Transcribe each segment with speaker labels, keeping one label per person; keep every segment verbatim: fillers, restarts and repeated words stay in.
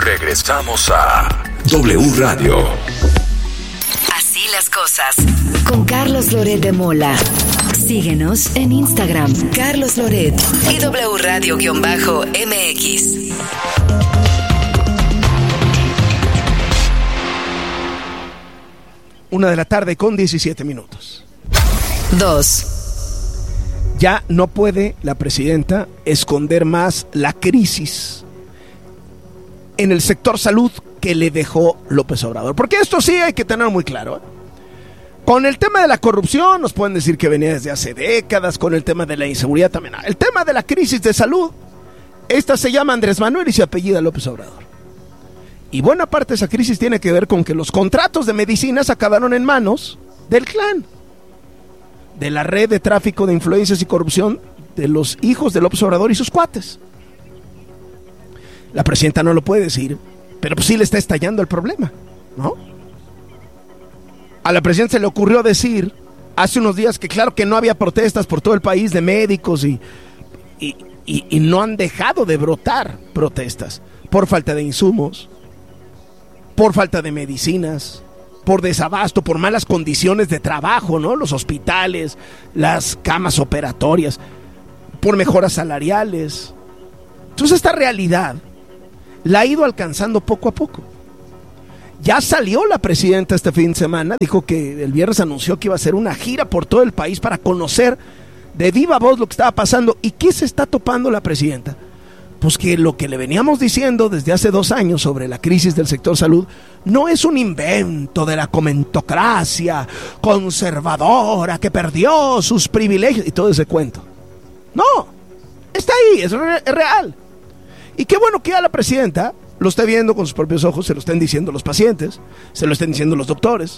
Speaker 1: Regresamos a W Radio.
Speaker 2: Así las cosas. Con Carlos Loret de Mola. Síguenos en Instagram, Carlos Loret y W Radio-M X.
Speaker 3: Una de la tarde con diecisiete minutos.
Speaker 2: Dos.
Speaker 3: Ya no puede la presidenta esconder más la crisis en el sector salud que le dejó López Obrador. Porque esto sí hay que tener muy claro, ¿eh? Con el tema de la corrupción nos pueden decir que venía desde hace décadas, con el tema de la inseguridad también. El tema de la crisis de salud, esta se llama Andrés Manuel y se apellida López Obrador. Y buena parte de esa crisis tiene que ver con que los contratos de medicinas acabaron en manos del clan, de la red de tráfico de influencias y corrupción de los hijos de López Obrador y sus cuates. La presidenta no lo puede decir, pero pues sí le está estallando el problema, ¿no? A la presidenta se le ocurrió decir hace unos días que claro que no había protestas por todo el país de médicos y, y, y, y no han dejado de brotar protestas por falta de insumos, por falta de medicinas, por desabasto, por malas condiciones de trabajo, ¿no? Los hospitales, las camas operatorias, por mejoras salariales. Entonces esta realidad la ha ido alcanzando poco a poco. Ya salió la presidenta este fin de semana, dijo que el viernes anunció que iba a hacer una gira por todo el país para conocer de viva voz lo que estaba pasando. ¿Y qué se está topando la presidenta? Pues que lo que le veníamos diciendo desde hace dos años sobre la crisis del sector salud no es un invento de la comentocracia conservadora que perdió sus privilegios y todo ese cuento. No, está ahí, es, re- es real. Y qué bueno que a la presidenta lo esté viendo con sus propios ojos, se lo estén diciendo los pacientes, se lo estén diciendo los doctores.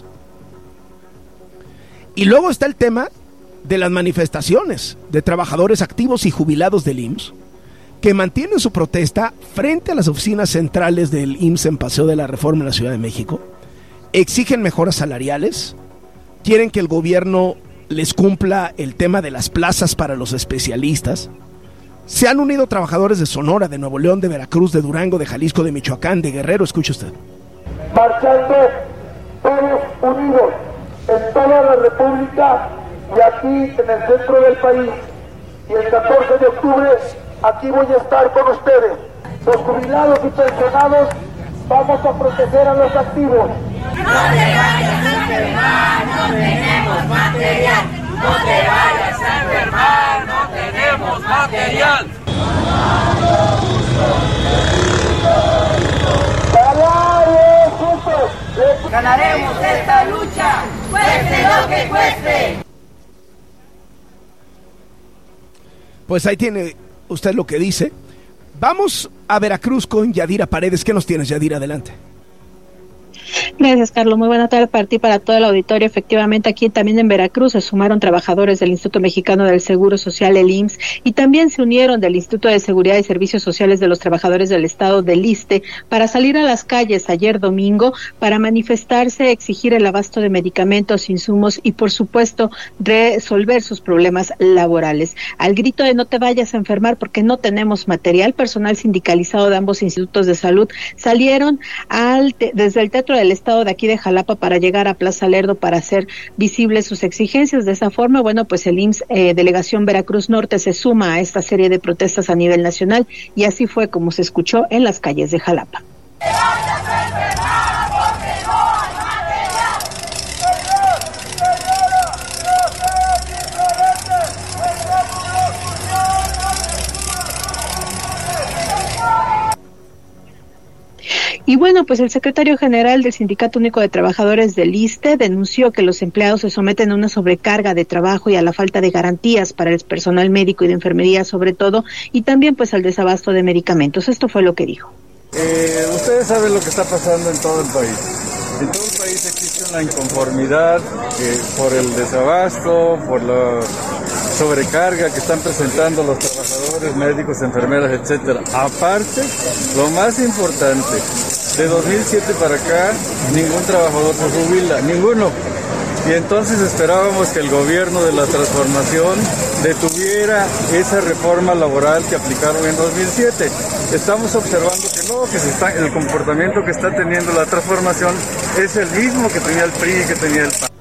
Speaker 3: Y luego está el tema de las manifestaciones de trabajadores activos y jubilados del I M S S que mantienen su protesta frente a las oficinas centrales del I M S S en Paseo de la Reforma en la Ciudad de México. Exigen mejoras salariales, quieren que el gobierno les cumpla el tema de las plazas para los especialistas. Se han unido trabajadores de Sonora, de Nuevo León, de Veracruz, de Durango, de Jalisco, de Michoacán, de Guerrero, escuche usted.
Speaker 4: Marchando todos unidos en toda la República y aquí en el centro del país. Y el catorce de octubre aquí voy a estar con ustedes. Los jubilados y pensionados vamos a proteger a los activos.
Speaker 5: No te vayas a enfermar, no tenemos material. No te vayas a enfermar, no tenemos material. Ganaremos esta lucha, cueste lo que cueste.
Speaker 3: Pues ahí tiene usted lo que dice. Vamos a Veracruz con Yadira Paredes. ¿Qué nos tienes, Yadira? Adelante.
Speaker 6: Gracias, Carlos. Muy buena tarde para ti, para todo el auditorio. Efectivamente, aquí también en Veracruz se sumaron trabajadores del Instituto Mexicano del Seguro Social, el I M S S, y también se unieron del Instituto de Seguridad y Servicios Sociales de los Trabajadores del Estado, del ISSSTE, para salir a las calles ayer domingo para manifestarse, exigir el abasto de medicamentos, insumos y, por supuesto, resolver sus problemas laborales. Al grito de no te vayas a enfermar porque no tenemos material, personal sindicalizado de ambos institutos de salud salieron al te- desde el Teatro del Estado de aquí de Jalapa para llegar a Plaza Lerdo para hacer visibles sus exigencias. De esa forma, bueno, pues el I M S S, eh, Delegación Veracruz Norte, se suma a esta serie de protestas a nivel nacional y así fue como se escuchó en las calles de Jalapa. Y bueno, pues el secretario general del Sindicato Único de Trabajadores del ISSSTE denunció que los empleados se someten a una sobrecarga de trabajo y a la falta de garantías para el personal médico y de enfermería sobre todo, y también pues al desabasto de medicamentos. Esto fue lo que dijo.
Speaker 7: Eh, ustedes saben lo que está pasando en todo el país. En todo el país existe una inconformidad eh, por el desabasto, por la sobrecarga que están presentando los trabajadores, médicos, enfermeras, etcétera. Aparte, lo más importante, de dos mil siete para acá, ningún trabajador se jubila, ninguno. Y entonces esperábamos que el gobierno de la transformación detuviera esa reforma laboral que aplicaron en dos mil siete. estamos observando que no, que se está, el comportamiento que está teniendo la transformación es el mismo que tenía el P R I y que tenía el P A N.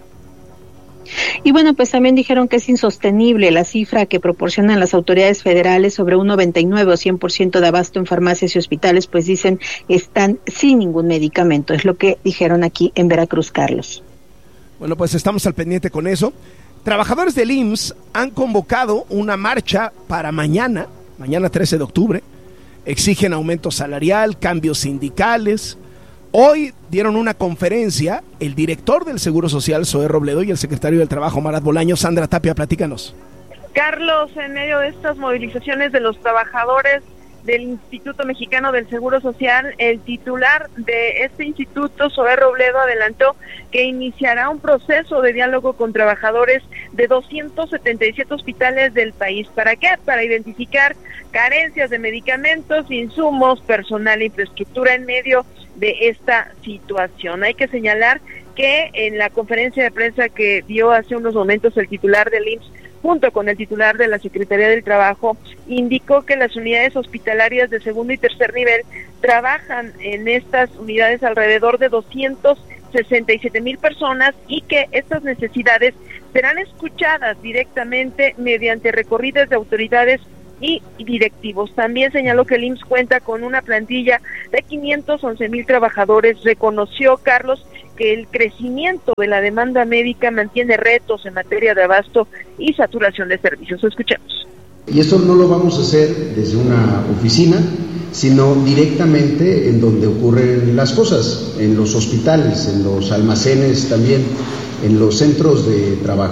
Speaker 6: Y bueno, pues también dijeron que es insostenible la cifra que proporcionan las autoridades federales sobre un noventa y nueve o cien por ciento de abasto en farmacias y hospitales, pues dicen están sin ningún medicamento. Es lo que dijeron aquí en Veracruz, Carlos.
Speaker 3: Bueno, pues estamos al pendiente con eso. Trabajadores del I M S S han convocado una marcha para mañana, mañana trece de octubre. Exigen aumento salarial, cambios sindicales. Hoy dieron una conferencia el director del Seguro Social, Zoé Robledo, y el secretario del Trabajo, Marat Bolaños. Sandra Tapia, platícanos.
Speaker 8: Carlos, en medio de estas movilizaciones de los trabajadores del Instituto Mexicano del Seguro Social, el titular de este instituto, Zoé Robledo, adelantó que iniciará un proceso de diálogo con trabajadores de doscientos setenta y siete hospitales del país. ¿Para qué? Para identificar carencias de medicamentos, insumos, personal e infraestructura en medio de esta situación. Hay que señalar que en la conferencia de prensa que dio hace unos momentos el titular del I M S S, junto con el titular de la Secretaría del Trabajo, indicó que las unidades hospitalarias de segundo y tercer nivel trabajan en estas unidades alrededor de doscientos sesenta y siete mil personas y que estas necesidades serán escuchadas directamente mediante recorridas de autoridades y directivos. También señaló que el I M S S cuenta con una plantilla de quinientos once mil trabajadores. Reconoció, Carlos, que el crecimiento de la demanda médica mantiene retos en materia de abasto y saturación de servicios. Escuchemos.
Speaker 9: Y esto no lo vamos a hacer desde una oficina, sino directamente en donde ocurren las cosas, en los hospitales, en los almacenes también, en los centros de trabajo.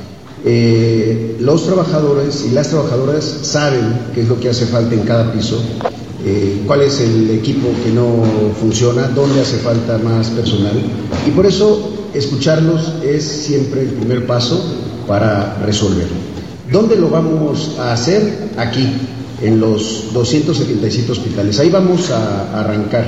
Speaker 9: Eh, los trabajadores y las trabajadoras saben qué es lo que hace falta en cada piso, eh, cuál es el equipo que no funciona, dónde hace falta más personal, y por eso escucharlos es siempre el primer paso para resolver. ¿Dónde lo vamos a hacer? Aquí, en los doscientos setenta y siete hospitales. Ahí vamos a arrancar.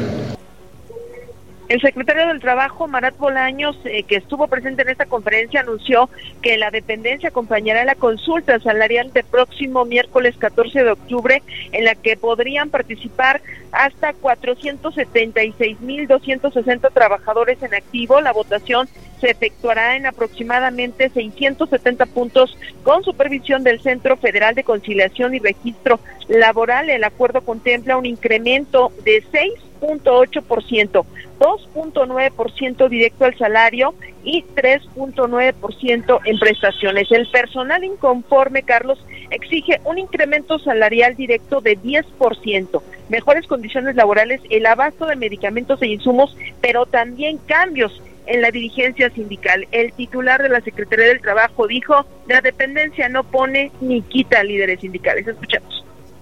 Speaker 8: El secretario del Trabajo, Marat Bolaños, eh, que estuvo presente en esta conferencia, anunció que la dependencia acompañará la consulta salarial del próximo miércoles catorce de octubre, en la que podrían participar hasta cuatrocientos setenta y seis mil doscientos sesenta trabajadores en activo. La votación se efectuará en aproximadamente seiscientos setenta puntos con supervisión del Centro Federal de Conciliación y Registro Laboral. El acuerdo contempla un incremento de seis punto ocho por ciento, dos punto nueve por ciento directo al salario y tres punto nueve por ciento en prestaciones. El personal inconforme, Carlos, exige un incremento salarial directo de diez por ciento, mejores condiciones laborales, el abasto de medicamentos e insumos, pero también cambios en la dirigencia sindical. El titular de la Secretaría del Trabajo dijo: la dependencia no pone ni quita líderes sindicales. Escuchemos.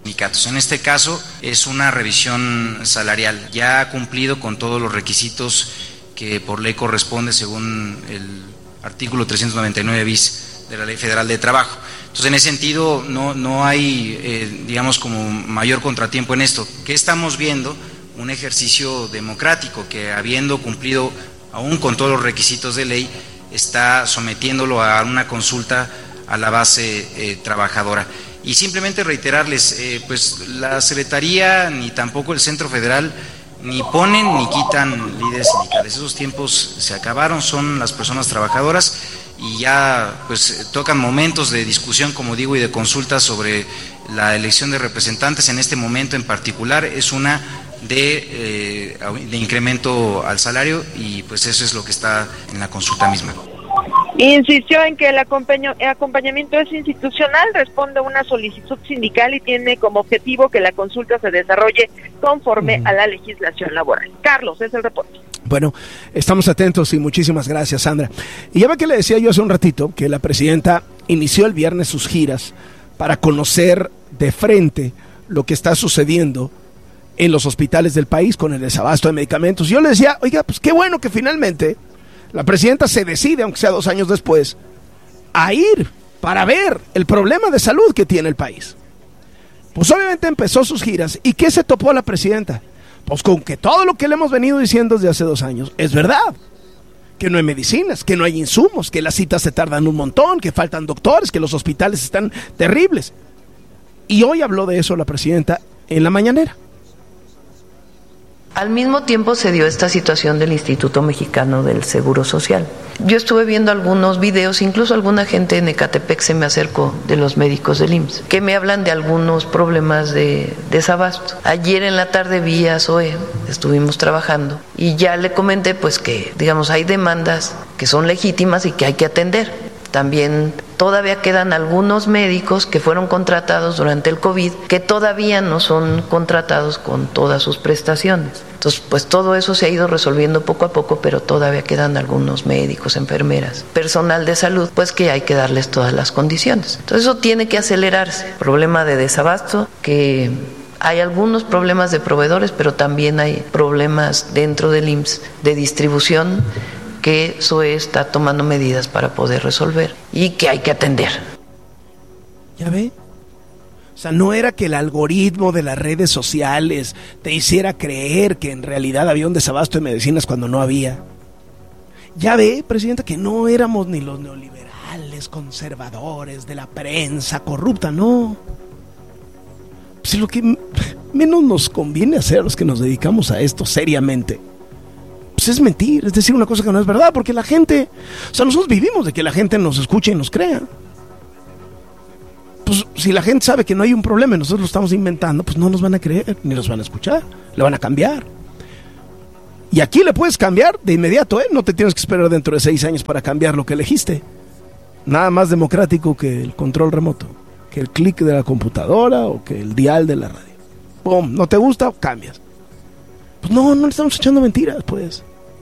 Speaker 10: En este caso es una revisión salarial, ya ha cumplido con todos los requisitos que por ley corresponde según el artículo trescientos noventa y nueve bis de la Ley Federal de Trabajo. Entonces, en ese sentido no, no hay, eh, digamos, como mayor contratiempo en esto. ¿Qué estamos viendo? Un ejercicio democrático que, habiendo cumplido aún con todos los requisitos de ley, está sometiéndolo a una consulta a la base eh, trabajadora. Y simplemente reiterarles, eh, pues la Secretaría ni tampoco el Centro Federal ni ponen ni quitan líderes sindicales. Esos tiempos se acabaron, son las personas trabajadoras y ya pues tocan momentos de discusión, como digo, y de consulta sobre la elección de representantes. En este momento en particular es una de, eh, de incremento al salario y pues eso es lo que está en la consulta misma.
Speaker 8: Insistió en que el, acompaño, el acompañamiento es institucional, responde a una solicitud sindical y tiene como objetivo que la consulta se desarrolle conforme uh-huh. a la legislación laboral. Carlos, es el reporte.
Speaker 3: Bueno, estamos atentos y muchísimas gracias, Sandra. Y ya ve que le decía yo hace un ratito que la presidenta inició el viernes sus giras para conocer de frente lo que está sucediendo en los hospitales del país con el desabasto de medicamentos. Yo le decía, oiga, pues qué bueno que finalmente la presidenta se decide, aunque sea dos años después, a ir para ver el problema de salud que tiene el país. Pues obviamente empezó sus giras. ¿Y qué se topó la presidenta? Pues con que todo lo que le hemos venido diciendo desde hace dos años es verdad. Que no hay medicinas, que no hay insumos, que las citas se tardan un montón, que faltan doctores, que los hospitales están terribles. Y hoy habló de eso la presidenta en la mañanera.
Speaker 11: Al mismo tiempo se dio esta situación del Instituto Mexicano del Seguro Social. Yo estuve viendo algunos videos, incluso alguna gente en Ecatepec se me acercó de los médicos del I M S S, que me hablan de algunos problemas de desabasto. Ayer en la tarde vi a Zoe, estuvimos trabajando, y ya le comenté pues que, digamos, hay demandas que son legítimas y que hay que atender. También todavía quedan algunos médicos que fueron contratados durante el COVID que todavía no son contratados con todas sus prestaciones. Entonces, pues todo eso se ha ido resolviendo poco a poco, pero todavía quedan algunos médicos, enfermeras, personal de salud, pues que hay que darles todas las condiciones. Entonces eso tiene que acelerarse. Problema de desabasto, que hay algunos problemas de proveedores, pero también hay problemas dentro del I M S S de distribución, que S O E está tomando medidas para poder resolver y que hay que atender.
Speaker 3: ¿Ya ve? O sea, no era que el algoritmo de las redes sociales te hiciera creer que en realidad había un desabasto de medicinas cuando no había. Ya ve, presidenta, que no éramos ni los neoliberales, conservadores, de la prensa corrupta, no. Pues lo que menos nos conviene hacer a los que nos dedicamos a esto seriamente, pues es mentir, es decir una cosa que no es verdad, porque la gente, o sea, nosotros vivimos de que la gente nos escuche y nos crea. Pues si la gente sabe que no hay un problema y nosotros lo estamos inventando, pues no nos van a creer, ni nos van a escuchar, le van a cambiar. Y aquí le puedes cambiar de inmediato, ¿eh? No te tienes que esperar dentro de seis años para cambiar lo que elegiste. Nada más democrático que el control remoto, que el clic de la computadora o que el dial de la radio. ¡Pum! ¿No te gusta? Cambias. Pues no, no le estamos echando mentiras, pues.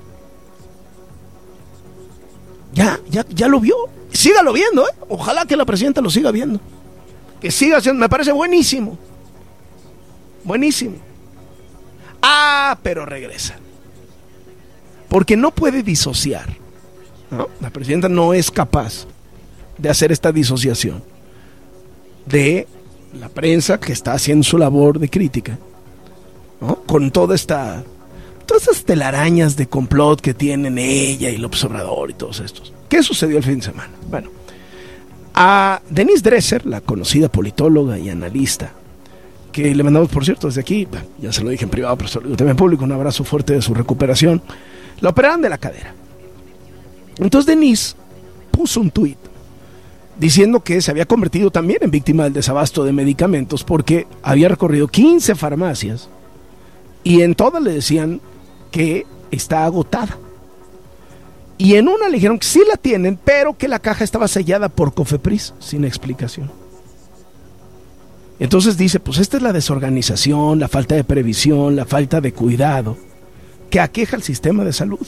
Speaker 3: Ya, ya, ya lo vio. Sígalo viendo, ¿eh? Ojalá que la presidenta lo siga viendo. Que siga haciendo, me parece buenísimo. Buenísimo. Ah, pero regresa. Porque no puede disociar, ¿no? La presidenta no es capaz de hacer esta disociación de la prensa que está haciendo su labor de crítica, ¿no? Con toda esta, todas estas telarañas de complot que tienen ella y López Obrador y todos estos. ¿Qué sucedió el fin de semana? Bueno, a Denise Dresser, la conocida politóloga y analista, que le mandamos, por cierto, desde aquí, ya se lo dije en privado, pero se lo digo también en público, un abrazo fuerte de su recuperación, la operaron de la cadera. Entonces Denise puso un tuit diciendo que se había convertido también en víctima del desabasto de medicamentos porque había recorrido quince farmacias y en todas le decían que está agotada. Y en una le dijeron que sí la tienen, pero que la caja estaba sellada por Cofepris, sin explicación. Entonces dice, pues esta es la desorganización, la falta de previsión, la falta de cuidado que aqueja al sistema de salud.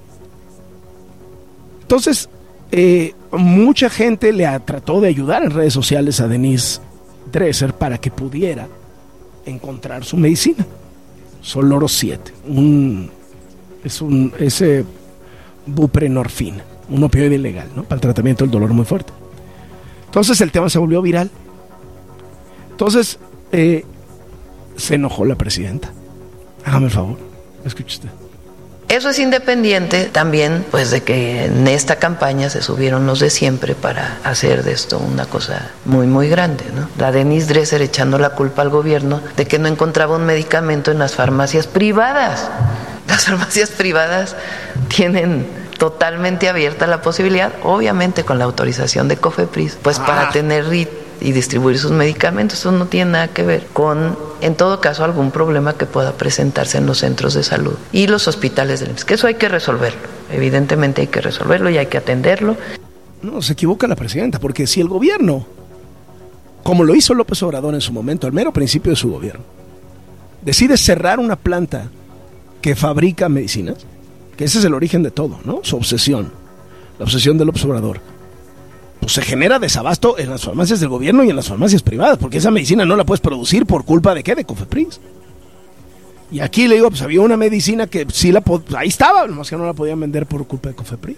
Speaker 3: Entonces, eh, mucha gente le a, trató de ayudar en redes sociales a Denise Dresser para que pudiera encontrar su medicina. Soloro siete, un, es un ese buprenorfina, un opioide ilegal, ¿no? Para el tratamiento del dolor muy fuerte. Entonces el tema se volvió viral. Entonces eh, se enojó la presidenta. Hágame el favor, escuche usted.
Speaker 11: Eso es independiente también, pues, de que en esta campaña se subieron los de siempre para hacer de esto una cosa muy, muy grande, ¿no? La Denise Dresser echando la culpa al gobierno de que no encontraba un medicamento en las farmacias privadas. Las farmacias privadas tienen totalmente abierta la posibilidad, obviamente con la autorización de Cofepris, pues ah. para tener y, y distribuir sus medicamentos. Eso no tiene nada que ver con, en todo caso, algún problema que pueda presentarse en los centros de salud y los hospitales del I M S S, que eso hay que resolverlo, evidentemente hay que resolverlo y hay que atenderlo.
Speaker 3: No, se equivoca la presidenta, porque si el gobierno, como lo hizo López Obrador en su momento, al mero principio de su gobierno, decide cerrar una planta que fabrica medicinas, que ese es el origen de todo, ¿no? Su obsesión, la obsesión de López Obrador, pues se genera desabasto en las farmacias del gobierno y en las farmacias privadas, porque esa medicina no la puedes producir por culpa de ¿qué? De Cofepris. Y aquí le digo, pues había una medicina que sí la pod- ahí estaba, nomás que no la podían vender por culpa de Cofepris.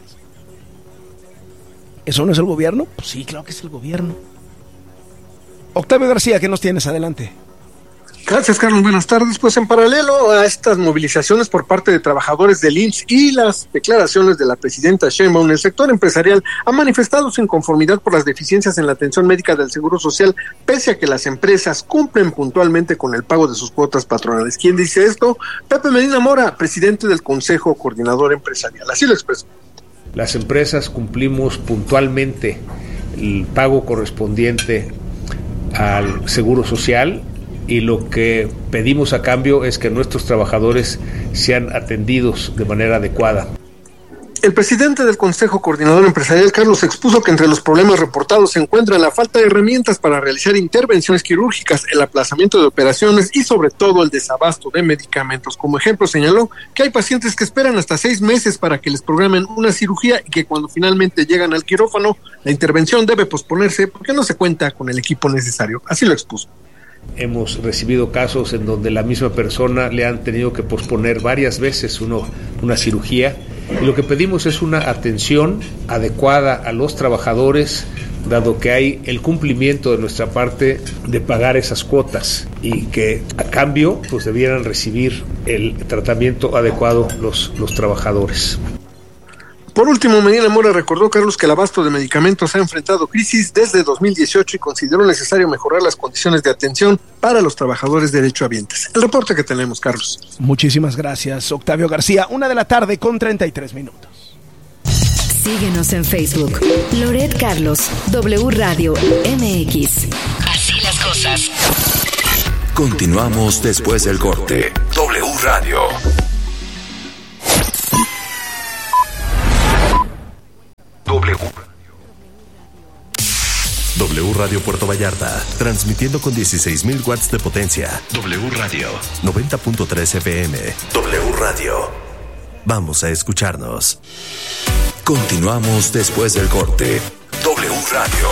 Speaker 3: ¿Eso no es el gobierno? Pues sí, claro que es el gobierno. Octavio García, ¿qué nos tienes? Adelante.
Speaker 12: Gracias, Carlos. Buenas tardes. Pues en paralelo a estas movilizaciones por parte de trabajadores del I M S S y las declaraciones de la presidenta Sheinbaum, el sector empresarial ha manifestado su inconformidad por las deficiencias en la atención médica del Seguro Social, pese a que las empresas cumplen puntualmente con el pago de sus cuotas patronales. ¿Quién dice esto? Pepe Medina Mora, presidente del Consejo Coordinador Empresarial. Así lo expresó.
Speaker 13: Las empresas cumplimos puntualmente el pago correspondiente al Seguro Social, y lo que pedimos a cambio es que nuestros trabajadores sean atendidos de manera adecuada.
Speaker 12: El presidente del Consejo Coordinador Empresarial, Carlos, expuso que entre los problemas reportados se encuentra la falta de herramientas para realizar intervenciones quirúrgicas, el aplazamiento de operaciones y sobre todo el desabasto de medicamentos. Como ejemplo señaló que hay pacientes que esperan hasta seis meses para que les programen una cirugía y que cuando finalmente llegan al quirófano, la intervención debe posponerse porque no se cuenta con el equipo necesario. Así lo expuso.
Speaker 13: Hemos recibido casos en donde la misma persona le han tenido que posponer varias veces uno, una cirugía, y lo que pedimos es una atención adecuada a los trabajadores, dado que hay el cumplimiento de nuestra parte de pagar esas cuotas y que a cambio pues debieran recibir el tratamiento adecuado los, los trabajadores.
Speaker 12: Por último, Medina Mora recordó, Carlos, que el abasto de medicamentos ha enfrentado crisis desde dos mil dieciocho y consideró necesario mejorar las condiciones de atención para los trabajadores derechohabientes. El reporte que tenemos, Carlos.
Speaker 3: Muchísimas gracias, Octavio García. Una de la tarde con treinta y tres minutos.
Speaker 2: Síguenos en Facebook. Loret Carlos, W Radio M X. Así las cosas.
Speaker 1: Continuamos después del corte. W Radio. W. W Radio Puerto Vallarta, transmitiendo con dieciséis mil watts de potencia. W Radio noventa punto tres F M. W Radio. Vamos a escucharnos. Continuamos después del corte. W Radio.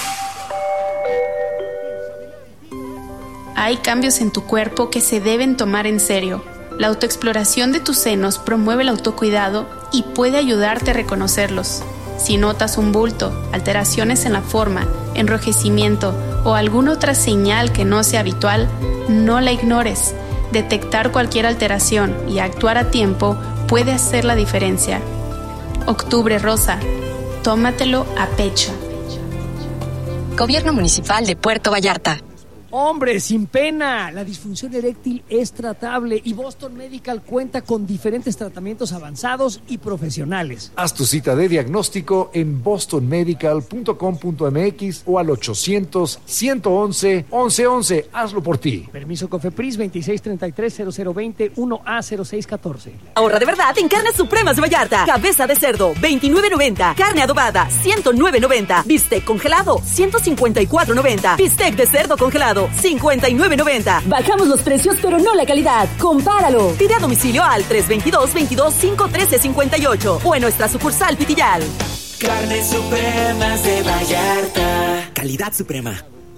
Speaker 14: Hay cambios en tu cuerpo que se deben tomar en serio. La autoexploración de tus senos promueve el autocuidado y puede ayudarte a reconocerlos. Si notas un bulto, alteraciones en la forma, enrojecimiento o alguna otra señal que no sea habitual, no la ignores. Detectar cualquier alteración y actuar a tiempo puede hacer la diferencia. Octubre Rosa, tómatelo a pecho.
Speaker 2: Gobierno Municipal de Puerto Vallarta.
Speaker 15: Hombre, sin pena, la disfunción eréctil es tratable y Boston Medical cuenta con diferentes tratamientos avanzados y profesionales.
Speaker 16: Haz tu cita de diagnóstico en boston medical punto com punto m x o al ochocientos, ciento once, once once. Hazlo por ti.
Speaker 15: Permiso COFEPRIS veintiséis treinta y tres, cero cero veinte, uno A cero seis catorce.
Speaker 17: Ahorra de verdad en Carnes Supremas de Vallarta. Cabeza de cerdo, veintinueve noventa. Carne adobada, ciento nueve noventa. Bistec congelado, ciento cincuenta y cuatro noventa. Bistec de cerdo congelado, cincuenta y nueve noventa. Bajamos los precios, pero no la calidad. Compáralo. Pide a domicilio al tres veintidós, veintidós, cinco trece, cincuenta y ocho o en nuestra sucursal Pitillal.
Speaker 18: Carnes Supremas de Vallarta. Calidad suprema.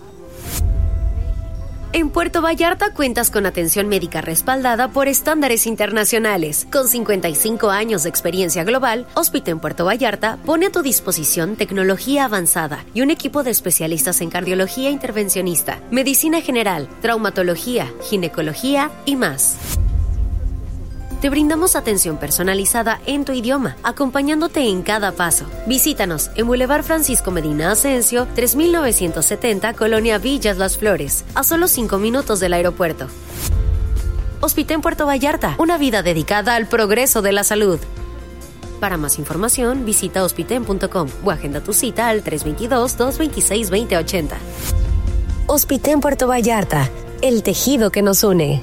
Speaker 19: En Puerto Vallarta cuentas con atención médica respaldada por estándares internacionales. Con cincuenta y cinco años de experiencia global, Hospital Puerto Vallarta pone a tu disposición tecnología avanzada y un equipo de especialistas en cardiología intervencionista, medicina general, traumatología, ginecología y más. Te brindamos atención personalizada en tu idioma, acompañándote en cada paso. Visítanos en Boulevard Francisco Medina Asensio, tres mil novecientos setenta, Colonia Villas Las Flores, a solo cinco minutos del aeropuerto. Hospital Puerto Vallarta, una vida dedicada al progreso de la salud. Para más información, visita hospiten punto com o agenda tu cita al tres veintidós, dos veintiséis, veinte ochenta. Hospital Puerto Vallarta, el tejido que nos une.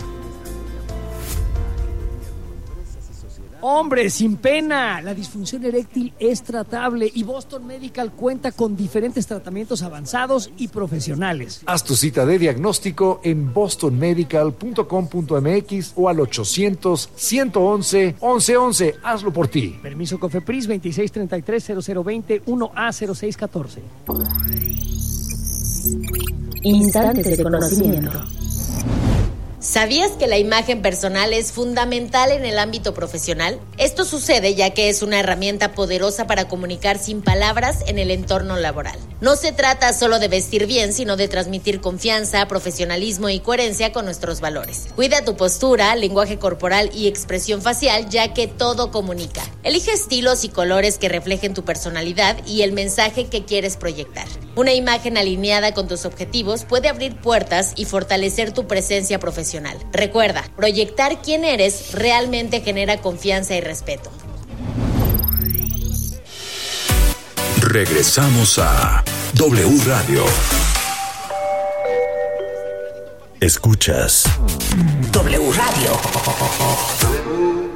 Speaker 15: Hombre, sin pena, la disfunción eréctil es tratable y Boston Medical cuenta con diferentes tratamientos avanzados y profesionales.
Speaker 16: Haz tu cita de diagnóstico en boston medical punto com punto m x o al ochocientos, ciento once, once once. Hazlo por ti.
Speaker 15: Permiso COFEPRIS veintiséis treinta y tres, cero cero veinte, uno A cero seis catorce.
Speaker 2: Instantes de conocimiento.
Speaker 20: ¿Sabías que la imagen personal es fundamental en el ámbito profesional? Esto sucede ya que es una herramienta poderosa para comunicar sin palabras en el entorno laboral. No se trata solo de vestir bien, sino de transmitir confianza, profesionalismo y coherencia con nuestros valores. Cuida tu postura, lenguaje corporal y expresión facial, ya que todo comunica. Elige estilos y colores que reflejen tu personalidad y el mensaje que quieres proyectar. Una imagen alineada con tus objetivos puede abrir puertas y fortalecer tu presencia profesional. Recuerda, proyectar quién eres realmente genera confianza y respeto.
Speaker 1: Regresamos a W Radio. Escuchas
Speaker 2: W Radio.